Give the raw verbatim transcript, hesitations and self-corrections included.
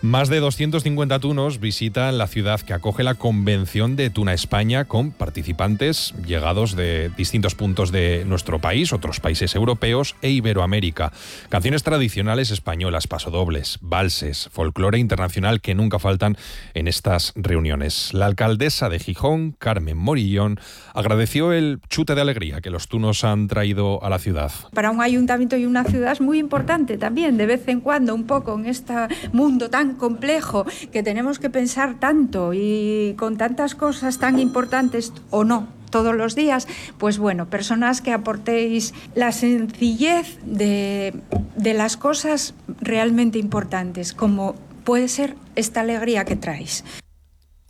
Más de doscientos cincuenta tunos visitan la ciudad que acoge la Convención de Tuna España, con participantes llegados de distintos puntos de nuestro país, otros países europeos e Iberoamérica. Canciones tradicionales españolas, pasodobles, valses, folclore internacional que nunca faltan en estas reuniones. La alcaldesa de Gijón, Carmen Morillón, agradeció el chute de alegría que los tunos han traído a la ciudad. Para un ayuntamiento y una ciudad es muy importante también, de vez en cuando, un poco en este mundo tan complejo que tenemos que pensar tanto y con tantas cosas tan importantes o no todos los días, pues bueno, personas que aportéis la sencillez de, de las cosas realmente importantes, como puede ser esta alegría que traéis.